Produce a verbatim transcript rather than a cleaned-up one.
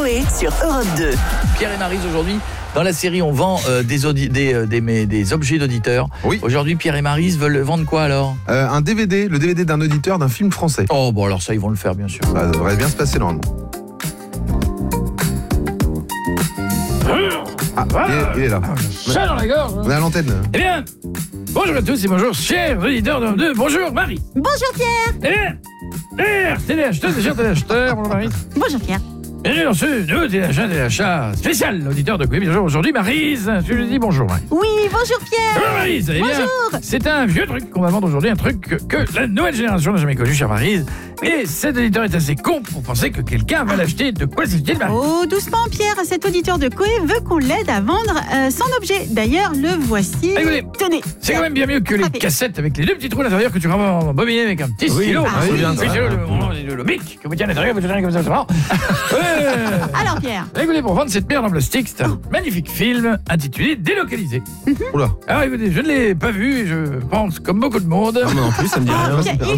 Coé sur Europe deux. Pierre et Maryse aujourd'hui, dans la série on vend euh, des, audi- des, euh, des, mais, des objets d'auditeurs. Oui. Aujourd'hui Pierre et Maryse veulent vendre quoi alors? Euh, un D V D, le D V D d'un auditeur d'un film français. Oh bon alors ça ils vont le faire bien sûr. Ça devrait bien se passer normalement. Ah, il est, il est là. Ça dans la gorge. On est à l'antenne. Eh bien, bonjour à tous et bonjour, chers auditeurs de deux. Bonjour, Marie. Bonjour Pierre. Eh bien, chers téléacheteurs et chers téléacheteurs, bonjour, Marie. Bonjour Pierre. Bienvenue dans ce nouveau téléachat, téléachat spécial, auditeur de Coé. Bonjour, aujourd'hui, Maryse. Je lui dis bonjour, Marie. Oui, bonjour Pierre. Bonjour, Maryse. Eh bien, Bonjour. c'est un vieux truc qu'on va vendre aujourd'hui, un truc que, que la nouvelle génération n'a jamais connu, chère Maryse. Et cet auditeur est assez con pour penser que quelqu'un va l'acheter. De quoi s'agit-il, Maryse? Oh, doucement Pierre, cet auditeur de Coé veut qu'on l'aide à vendre euh, son objet. D'ailleurs, le voici. Écoutez, Tenez. c'est quand même bien mieux que les Attrapez. cassettes avec les deux petits trous à l'intérieur que tu ramènes en bobiner avec un petit stylo. ah Un oui, petit stylo, le, le, le bic que vous tenez à l'intérieur, vous tenez comme ça, c'est marrant. Ouais. Alors Pierre. Écoutez, pour vendre cette merde en plastique, c'est un magnifique film intitulé Délocalisé. Oula. Alors écoutez, je ne l'ai pas vu et je pense, comme beaucoup de monde... Non, mais en plus, ça me dit rien. Pierre,